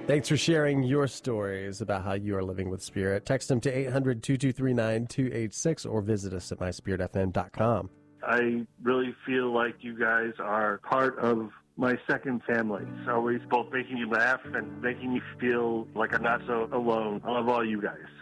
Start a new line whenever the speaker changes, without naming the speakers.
Thanks for sharing your stories about how you are living with Spirit. Text them to 800-223-9286 or visit us at myspiritfm.com.
I really feel like you guys are part of my second family. It's always both making me laugh and making me feel like I'm not so alone. I love all you guys.